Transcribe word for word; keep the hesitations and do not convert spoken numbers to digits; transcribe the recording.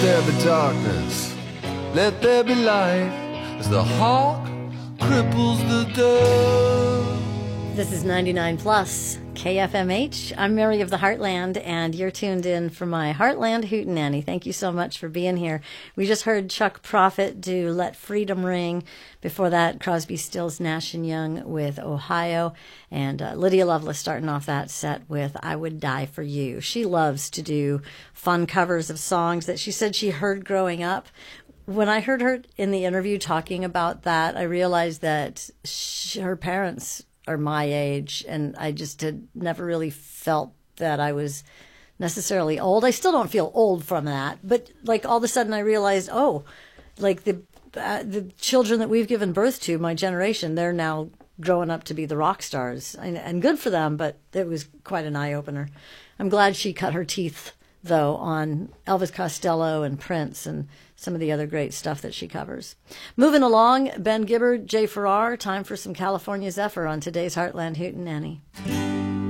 there be darkness, let there be light, as the hawk cripples the dove. This is ninety-nine plus K F M H. I'm Mary of the Heartland, and you're tuned in for my Heartland Hootenanny. Thank you so much for being here. We just heard Chuck Prophet do Let Freedom Ring. Before that, Crosby, Stills, Nash and Young with Ohio. And uh, Lydia Lovelace starting off that set with I Would Die for You. She loves to do fun covers of songs that she said she heard growing up. When I heard her in the interview talking about that, I realized that she, her parents are my age, and I just had never really felt that I was necessarily old. I still don't feel old from that, but like all of a sudden I realized, oh, like the uh, the children that we've given birth to, my generation, they're now growing up to be the rock stars, and, and good for them, but it was quite an eye-opener. I'm glad she cut her teeth, though, on Elvis Costello and Prince and some of the other great stuff that she covers. Moving along, Ben Gibbard, Jay Farrar, time for some California Zephyr on today's Heartland Hootenanny.